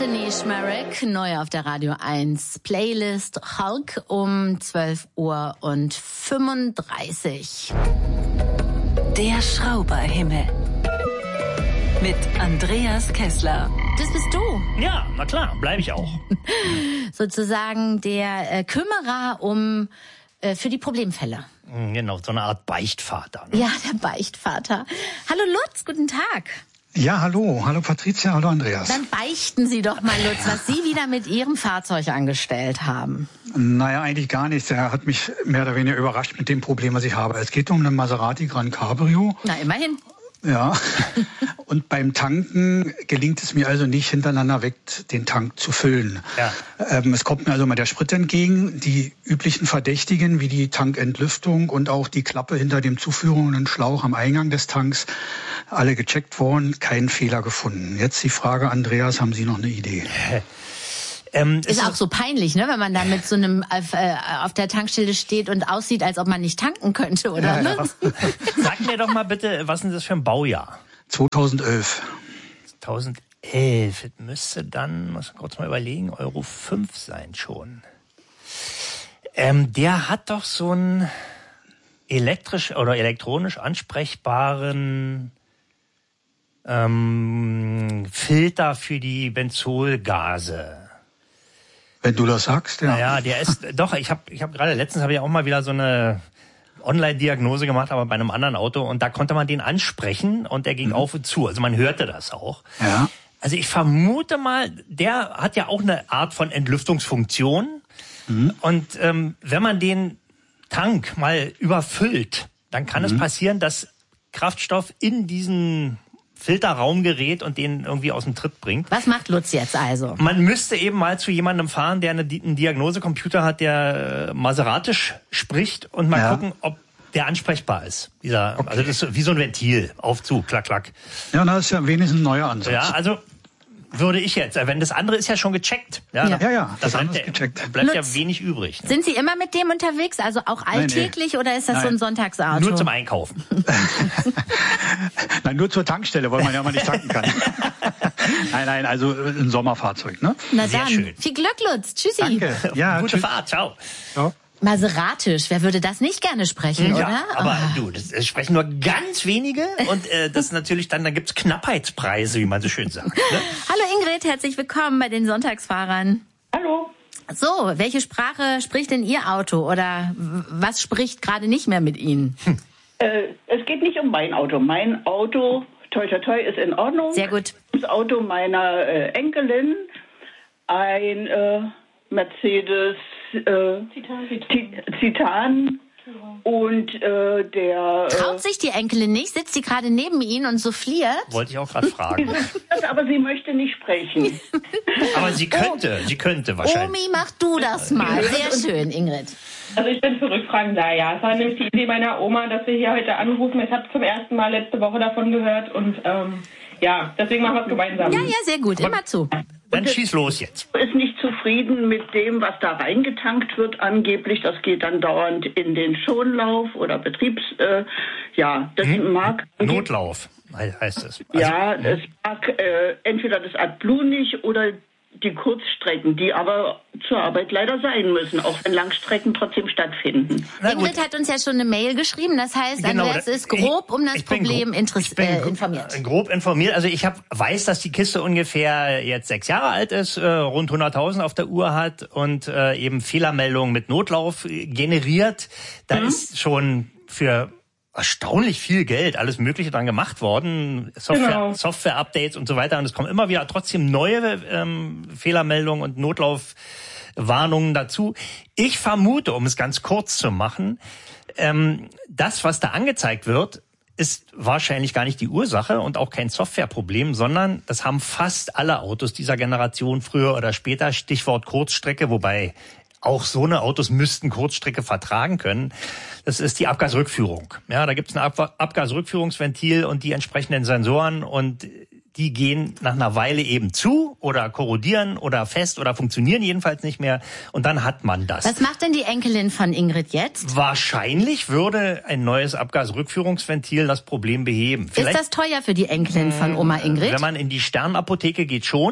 Anthony Schmerrick, neu auf der Radio 1 Playlist Hulk um 12:35 Uhr. Der Schrauberhimmel mit Andreas Kessler. Das bist du. Ja, na klar, bleibe ich auch. Sozusagen der Kümmerer für die Problemfälle. Genau, so eine Art Beichtvater. Ne? Ja, der Beichtvater. Hallo Lutz, guten Tag. Ja, hallo. Hallo Patricia, hallo Andreas. Dann beichten Sie doch mal, Lutz, was Sie wieder mit Ihrem Fahrzeug angestellt haben. Naja, eigentlich gar nichts. Er hat mich mehr oder weniger überrascht mit dem Problem, was ich habe. Es geht um einen Maserati Gran Cabrio. Na, immerhin. Ja, und beim Tanken gelingt es mir also nicht, hintereinander weg den Tank zu füllen. Ja. Es kommt mir also mal der Sprit entgegen, die üblichen Verdächtigen wie die Tankentlüftung und auch die Klappe hinter dem zuführenden Schlauch am Eingang des Tanks, alle gecheckt worden, keinen Fehler gefunden. Jetzt die Frage, Andreas, haben Sie noch eine Idee? Ist auch so peinlich, ne, wenn man da mit so einem auf der Tankstelle steht und aussieht, als ob man nicht tanken könnte, oder? Ja, ja. Sag mir doch mal bitte, was ist das für ein Baujahr? 2011. 2011. Das müsste dann, muss ich kurz mal überlegen, Euro 5 sein schon. Der hat doch so einen elektrisch oder elektronisch ansprechbaren Filter für die Benzolgase. Wenn du das sagst, ja. Naja, der ist, doch, ich hab gerade, letztens habe ich auch mal wieder so eine Online-Diagnose gemacht, aber bei einem anderen Auto, und da konnte man den ansprechen und der ging auf und zu. Also man hörte das auch. Ja. Also ich vermute mal, der hat ja auch eine Art von Entlüftungsfunktion. Und wenn man den Tank mal überfüllt, dann kann es passieren, dass Kraftstoff in diesen Filterraum gerät und den irgendwie aus dem Tritt bringt. Was macht Lutz jetzt also? Man müsste eben mal zu jemandem fahren, der einen Diagnosecomputer hat, der maseratisch spricht und mal gucken, ob der ansprechbar ist. Also das ist wie so ein Ventil. Auf, zu, klack, klack. Ja, das ist ja wenigstens ein neuer Ansatz. Ja, also würde ich jetzt, wenn das andere ist ja schon gecheckt. Ja, das andere ist gecheckt. Bleibt ja wenig übrig. Ne? Sind Sie immer mit dem unterwegs, also auch alltäglich, oder ist das so ein Sonntagsauto? Nur zum Einkaufen. Nein, nur zur Tankstelle, weil man ja mal nicht tanken kann. Nein, also ein Sommerfahrzeug, ne? Na sehr dann, schön. Viel Glück, Lutz. Tschüssi. Danke. Ja, gute Fahrt, ciao. Ja. Maseratisch, wer würde das nicht gerne sprechen, ja, oder? Aber du, das sprechen nur ganz wenige und das natürlich dann gibt's Knappheitspreise, wie man so schön sagt. Ne? Hallo Ingrid, herzlich willkommen bei den Sonntagsfahrern. Hallo. So, welche Sprache spricht denn Ihr Auto oder was spricht gerade nicht mehr mit Ihnen? Es geht nicht um mein Auto. Mein Auto, toi toi toi, ist in Ordnung. Sehr gut. Das Auto meiner Enkelin, ein Mercedes Titan und der... Traut sich die Enkelin nicht? Sitzt sie gerade neben Ihnen und souffliert? Wollte ich auch gerade fragen. Aber sie möchte nicht sprechen. Aber sie könnte wahrscheinlich. Omi, mach du das mal. Sehr schön, Ingrid. Also ich bin für Rückfragen da, ja. Es war nämlich die Idee meiner Oma, dass wir hier heute anrufen. Ich habe zum ersten Mal letzte Woche davon gehört und deswegen machen wir es gemeinsam. Ja, sehr gut. Immer zu. Dann schieß los jetzt. Ist nicht zufrieden mit dem, was da reingetankt wird angeblich. Das geht dann dauernd in den Schonlauf oder das mag... Notlauf heißt es. Also, es mag entweder das AdBlue nicht oder die Kurzstrecken, die aber zur Arbeit leider sein müssen, auch wenn Langstrecken trotzdem stattfinden. Ingrid hat uns ja schon eine Mail geschrieben, das heißt, genau, Andreas ist grob um das Problem informiert. Grob informiert, also ich weiß, dass die Kiste ungefähr jetzt 6 Jahre alt ist, rund 100.000 auf der Uhr hat und eben Fehlermeldungen mit Notlauf generiert. Da ist schon für erstaunlich viel Geld, alles Mögliche dran gemacht worden, Software-Updates und so weiter. Und es kommen immer wieder trotzdem neue Fehlermeldungen und Notlaufwarnungen dazu. Ich vermute, um es ganz kurz zu machen, das, was da angezeigt wird, ist wahrscheinlich gar nicht die Ursache und auch kein Softwareproblem, sondern das haben fast alle Autos dieser Generation früher oder später, Stichwort Kurzstrecke, wobei auch so eine Autos müssten Kurzstrecke vertragen können. Das ist die Abgasrückführung. Ja, da gibt es ein Abgasrückführungsventil und die entsprechenden Sensoren und die gehen nach einer Weile eben zu oder korrodieren oder fest oder funktionieren jedenfalls nicht mehr und dann hat man das. Was macht denn die Enkelin von Ingrid jetzt? Wahrscheinlich würde ein neues Abgasrückführungsventil das Problem beheben. Ist das teuer für die Enkelin von Oma Ingrid? Wenn man in die Sternapotheke geht, schon.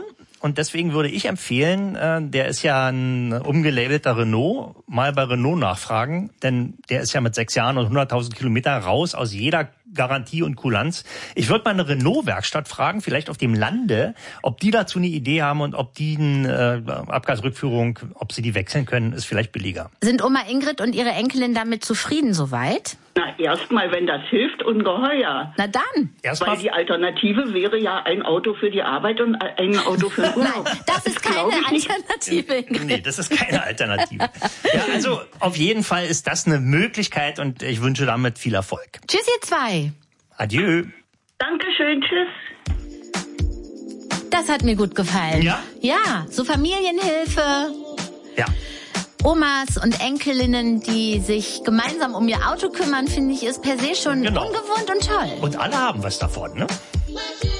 und deswegen würde ich empfehlen, der ist ja ein umgelabelter Renault, mal bei Renault nachfragen, denn der ist ja mit 6 Jahren und 100.000 Kilometer raus aus jeder Garantie und Kulanz. Ich würde mal eine Renault-Werkstatt fragen, vielleicht auf dem Lande, ob die dazu eine Idee haben und ob die eine Abgasrückführung, ob sie die wechseln können, ist vielleicht billiger. Sind Oma Ingrid und ihre Enkelin damit zufrieden soweit? Na, erstmal, wenn das hilft, ungeheuer. Na dann. Weil die Alternative wäre ja ein Auto für die Arbeit und ein Auto für den Urlaub. Nein, das ist keine Alternative, Ingrid. Nee, das ist keine Alternative. Ja, also auf jeden Fall ist das eine Möglichkeit und ich wünsche damit viel Erfolg. Tschüss, ihr zwei. Adieu. Dankeschön, tschüss. Das hat mir gut gefallen. Ja? Ja, so Familienhilfe. Ja. Omas und Enkelinnen, die sich gemeinsam um ihr Auto kümmern, finde ich, ist per se schon ungewohnt und toll. Und alle haben was davon, ne?